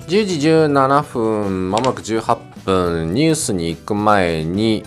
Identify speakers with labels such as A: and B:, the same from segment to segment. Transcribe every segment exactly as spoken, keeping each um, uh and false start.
A: じゅうじじゅうななふん、まもなくじゅうはっぷん、ニュースに行く前に、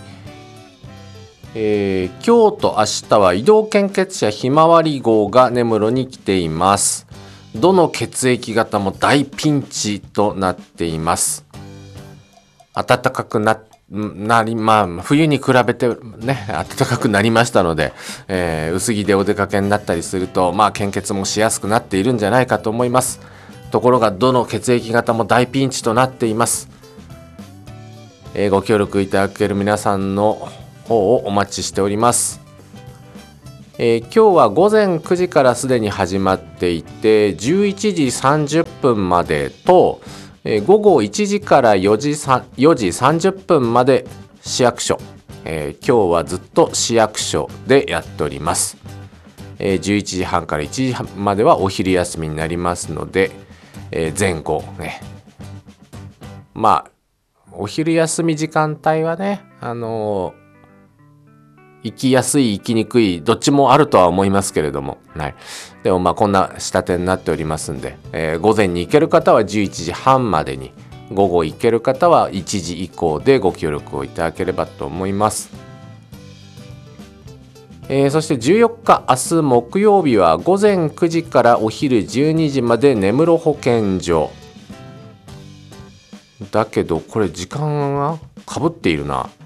A: えー、今日と明日は移動献血車ひまわり号が根室に来ています。どの血液型も大ピンチとなっています。暖かくななり、まあ、冬に比べてね、暖かくなりましたので、えー、薄着でお出かけになったりすると、まあ、献血もしやすくなっているんじゃないかと思います。ところが、どの血液型も大ピンチとなっています。えー、ご協力いただける皆さんの方をお待ちしております。えー、今日はごぜんくじからすでに始まっていて、じゅういちじさんじゅっぷんまでと、えー、午後いちじからよじさんじゅっぷんまで市役所、えー、今日はずっと市役所でやっております。えー、じゅういちじはんからいちじはんまではお昼休みになりますので、えー、前後ね、まあお昼休み時間帯はね、あのー行きやすい行きにくいどっちもあるとは思いますけれども、はい、でもまあこんな仕立てになっておりますんで、えー、午前に行ける方はじゅういちじはんまでに、午後行ける方はいちじ以降でご協力をいただければと思います。えー、そしてじゅうよっか、明日木曜日はごぜんくじからお昼じゅうにじまで根室保健所だけど、これ時間がかぶっているな。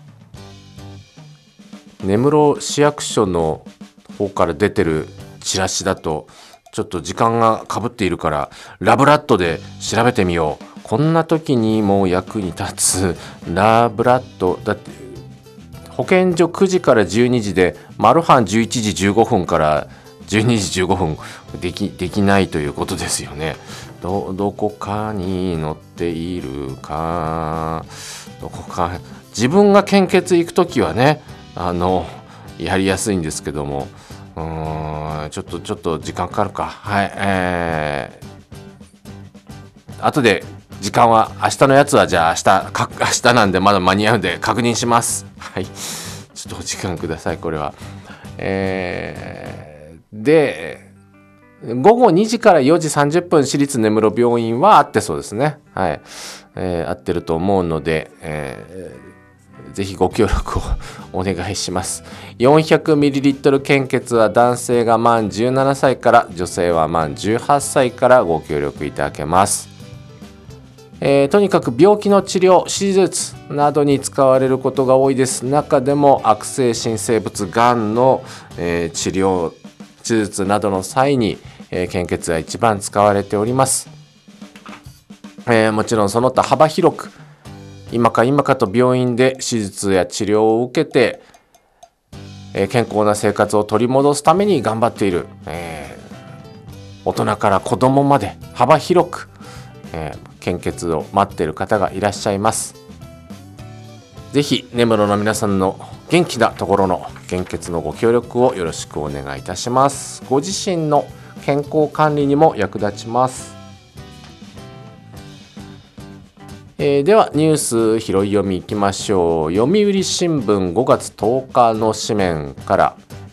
A: 根室市役所の方から出てるチラシだとちょっと時間がかぶっているから、ラブラッドで調べてみよう。こんな時にも役に立つラブラッドだって、保健所くじからじゅうにじで、マルハンじゅういちじじゅうごふんからじゅうにじじゅうごふんでき、できないということですよね。ど、どこかに載っているか、どこか、自分が献血行くときはね、あのやりやすいんですけども、うーんちょっとちょっと時間かかるか。はい、えー、後で時間は明日のやつはじゃあ明日か明日なんでまだ間に合うんで確認します。はい、ちょっとお時間ください。これは、えー、で午後にじからよじさんじゅっぷん、市立根室病院は合ってそうですね。はい、えー、合ってると思うので、えーぜひご協力をお願いします。 よんひゃくミリリットル 献血は男性が満じゅうななさいから、女性は満じゅうはっさいからご協力いただけます。えー、とにかく病気の治療、手術などに使われることが多いです。中でも悪性新生物がんの、えー、治療、手術などの際に、えー、献血は一番使われております。えー、もちろんその他幅広く、今か今かと病院で手術や治療を受けて、えー、健康な生活を取り戻すために頑張っている、えー、大人から子供まで幅広く、えー、献血を待っている方がいらっしゃいます。ぜひ根室の皆さんの元気なところの献血のご協力をよろしくお願いいたします。ご自身の健康管理にも役立ちます。えー、ではニュース拾い読みいきましょう。読売新聞ごがつとおかの紙面から、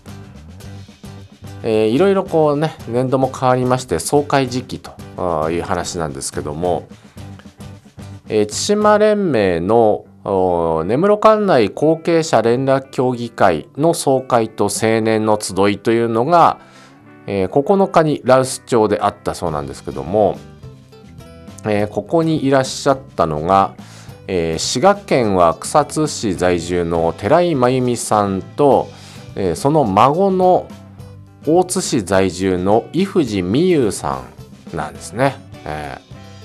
A: えー、いろいろこうね、年度も変わりまして総会時期という話なんですけども、えー、千島連盟の根室管内後継者連絡協議会の総会と青年の集いというのが、えー、ここのかに羅臼町であったそうなんですけども、えー、ここにいらっしゃったのが、えー、滋賀県は草津市在住の寺井真由美さんと、えー、その孫の大津市在住の伊藤美優さんなんですね。え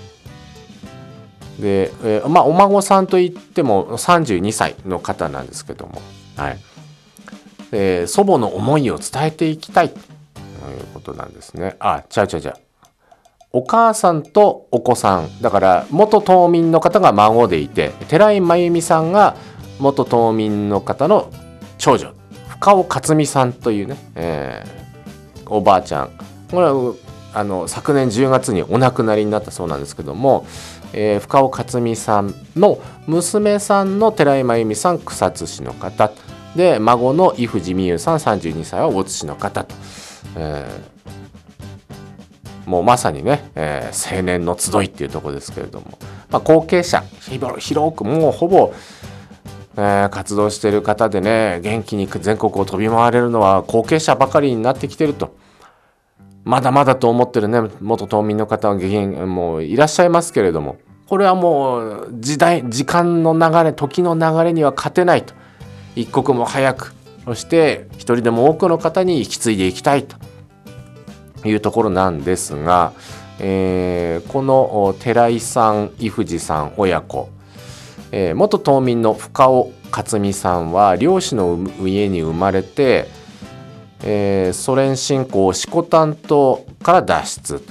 A: ー、で、えー、まあお孫さんといってもさんじゅうにさいの方なんですけども、はい、えー、祖母の思いを伝えていきたいということなんですね。あ、ちゃうちゃうちゃう。お母さんとお子さんだから元島民の方が孫でいて、寺井真由美さんが元島民の方の長女、深尾克美さんというね、えー、おばあちゃん、これはあの昨年じゅうがつにお亡くなりになったそうなんですけども、えー、深尾克美さんの娘さんの寺井真由美さん、草津市の方で、孫の伊藤美優さんさんじゅうにさいは大津市の方と、えーもうまさにね、えー、青年の集いっていうところですけれども、まあ、後継者広くもうほぼ、えー、活動している方でね、元気に全国を飛び回れるのは後継者ばかりになってきてると。まだまだと思ってるね元島民の方はもういらっしゃいますけれども、これはもう時代時間の流れ時の流れには勝てないと。一刻も早く、そして一人でも多くの方に引き継いでいきたいというところなんですが、えー、この寺井さん伊藤さん親子、えー、元島民の深尾克美さんは漁師の家に生まれて、えー、ソ連侵攻色丹島から脱出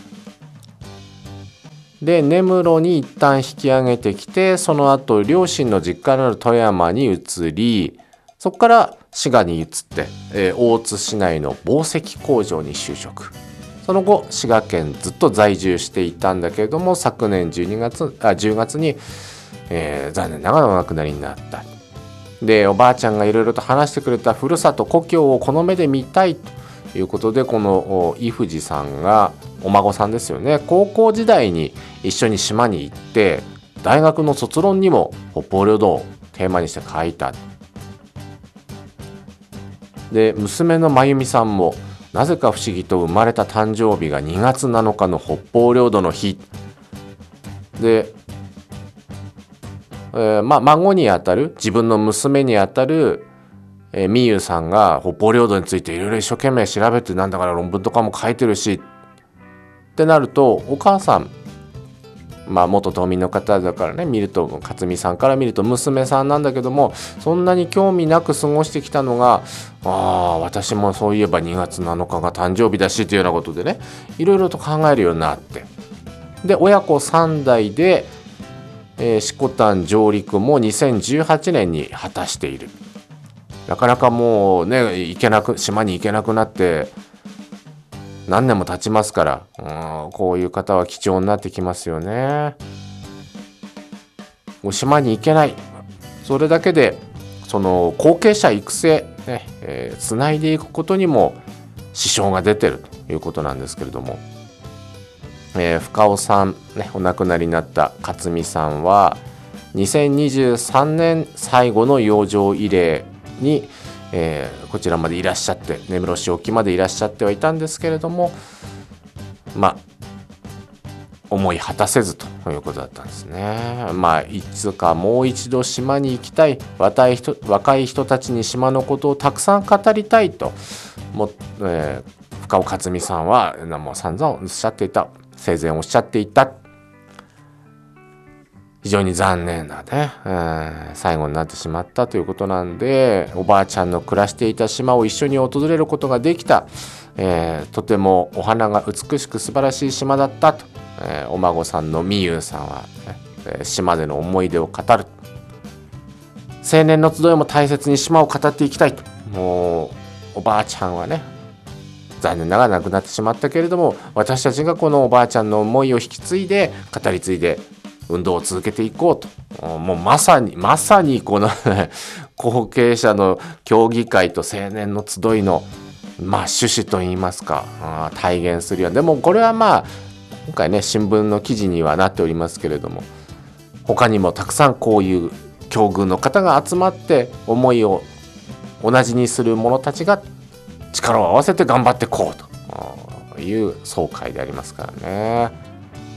A: で根室に一旦引き上げてきて、その後両親の実家のある富山に移り、そこから滋賀に移って、えー、大津市内の紡績工場に就職。その後滋賀県ずっと在住していたんだけれども、昨年じゅうにがつあじゅうがつに、えー、残念ながらお亡くなりになった。でおばあちゃんがいろいろと話してくれたふるさと故郷をこの目で見たいということで、この伊藤さんがお孫さんですよね、高校時代に一緒に島に行って大学の卒論にも北方領土をテーマにして書いた。で娘の真由美さんもなぜか不思議と生まれた誕生日がにがつなのかの北方領土の日で、えーま、孫にあたる自分の娘にあたるえー、みゆさんが北方領土についていろいろ一生懸命調べて、なんだから論文とかも書いてるしってなると、お母さん、まあ元島民の方だからね、見ると克美さんから見ると娘さんなんだけども、そんなに興味なく過ごしてきたのが、ああ私もそういえばにがつなのかが誕生日だしというようなことでね、いろいろと考えるようになって、で親子さん代で、えー、色丹上陸もにせんじゅうはちねんに果たしている。なかなかもうね行けなく島に行けなくなって何年も経ちますから、うん、こういう方は貴重になってきますよね。もう島に行けない、それだけでその後継者育成ね、えー、つないでいくことにも支障が出てるということなんですけれども、えー、深尾さん、ね、お亡くなりになった克美さんはにせんにじゅうさんねん最後の洋上慰霊に、えー、こちらまでいらっしゃって、根室市沖までいらっしゃってはいたんですけれども、まあ思い果たせずということだったんですね。まあいつかもう一度島に行きたい、若い人、若い人たちに島のことをたくさん語りたいとも、えー、深尾克美さんはもう散々おっしゃっていた、生前おっしゃっていた。非常に残念なね、えー、最後になってしまったということなんで、おばあちゃんの暮らしていた島を一緒に訪れることができた、えー、とてもお花が美しく素晴らしい島だったと、えー、お孫さんのみゆさんは、ね、島での思い出を語る。青年の集いも大切に島を語っていきたいと。もうおばあちゃんはね残念ながら亡くなってしまったけれども、私たちがこのおばあちゃんの思いを引き継いで語り継いで運動を続けていこうと。もうまさにまさにこの後継者の協議会と青年の集いのまあ趣旨といいますか、体現するような。でもこれはまあ今回ね新聞の記事にはなっておりますけれども、他にもたくさんこういう境遇の方が集まって思いを同じにする者たちが力を合わせて頑張っていこうという総会でありますからね。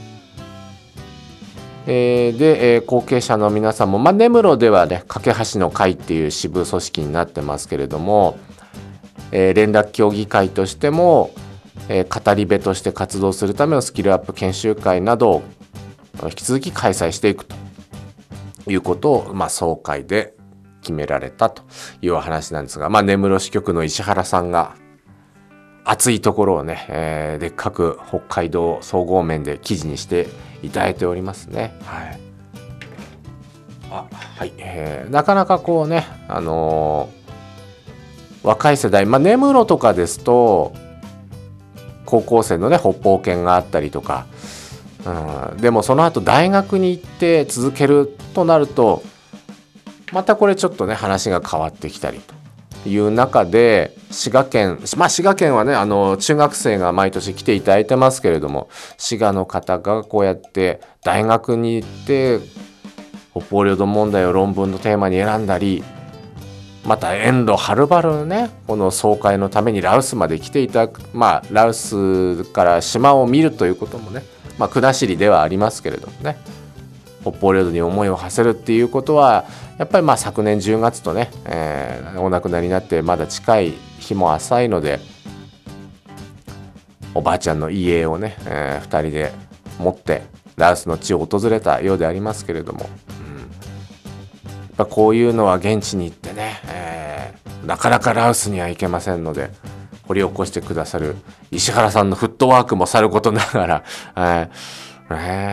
A: えー、で、えー、後継者の皆さんも、まあ、根室ではね架け橋の会っていう支部組織になってますけれども、えー、連絡協議会としても、えー、語り部として活動するためのスキルアップ研修会などを引き続き開催していくということを、まあ、総会で決められたという話なんですが、まあ、根室支局の石原さんが熱いところをね、えー、でっかく北海道総合面で記事にしていただいておりますね。はい。あ、はい。えー、なかなかこうね、あのー、若い世代、まあ根室とかですと高校生のね北方圏があったりとか、うん、でもその後大学に行って続けるとなると、またこれちょっとね話が変わってきたりと。 いう中で滋賀県、まあ滋賀県はねあの中学生が毎年来ていただいてますけれども、滋賀の方がこうやって大学に行って北方領土問題を論文のテーマに選んだり、また遠路はるばるねこの総会のために羅臼まで来ていただく、まあ羅臼から島を見るということもね、まあ国後ではありますけれどもね、北方領土に思いを馳せるっていうことはやっぱりまあ昨年じゅうがつとね、えー、お亡くなりになってまだ近い日も浅いので、おばあちゃんの遺影をね、えー、ふたりで持って羅臼の地を訪れたようでありますけれども、うん、やっぱこういうのは現地に行ってね、えー、なかなか羅臼には行けませんので、掘り起こしてくださる石原さんのフットワークもさることながら、えーえー